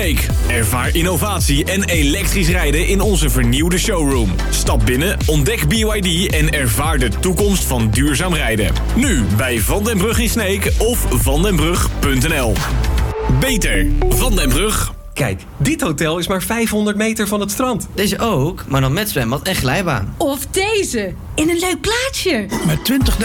Ervaar innovatie en elektrisch rijden in onze vernieuwde showroom. Stap binnen, ontdek BYD en ervaar de toekomst van duurzaam rijden. Nu bij Van den Brug in Sneek of vandenbrug.nl. Beter Van den Brug. Kijk, dit hotel is maar 500 meter van het strand. Deze ook, maar dan met zwembad en glijbaan. Of deze, in een leuk plaatsje. Met 20.000